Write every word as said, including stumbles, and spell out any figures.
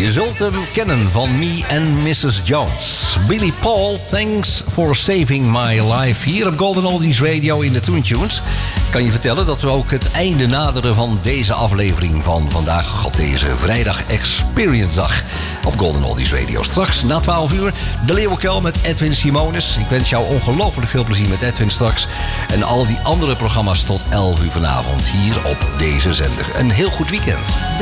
Je zult hem kennen van Me and missus Jones. Billy Paul, Thanks for Saving My Life. Hier op Golden Oldies Radio in de Toon Tunes. Kan je vertellen dat we ook het einde naderen van deze aflevering van vandaag op deze vrijdag Experience Dag op Golden Oldies Radio. Straks na twaalf uur de Leeuwenkuil met Edwin Simonis. Ik wens jou ongelooflijk veel plezier met Edwin straks. En al die andere programma's tot elf uur vanavond hier op deze zender. Een heel goed weekend.